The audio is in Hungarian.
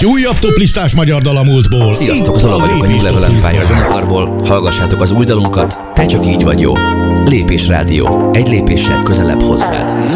Egy újabb toplistás magyar dal a múltból. Sziasztok, Zola vagyok a New Level Empire zenekarból. Hallgassátok az új dalunkat, Te csak így vagy jó. Lépés Rádió. Egy lépéssel közelebb hozzád.